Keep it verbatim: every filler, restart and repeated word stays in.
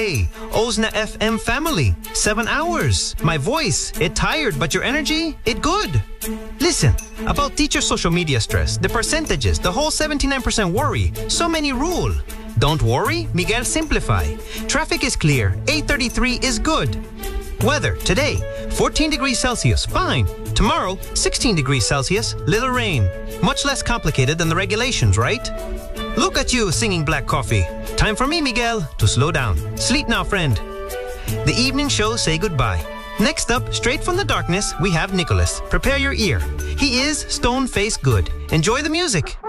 day. Ozna F M family. Seven hours. My voice, it tired, but your energy, it good. Listen, about teacher social media stress, the percentages, the whole seventy-nine percent worry. So many rule. Don't worry, Miguel simplify. Traffic is clear. eight thirty-three is good. Weather today, fourteen degrees Celsius, fine. Tomorrow, sixteen degrees Celsius, little rain. Much less complicated than the regulations, right? Look at you singing Black Coffee. Time for me, Miguel, to slow down. Sleep now, friend. The evening shows say goodbye. Next up, straight from the darkness, we have Nicholas. Prepare your ear. He is stone-faced good. Enjoy the music.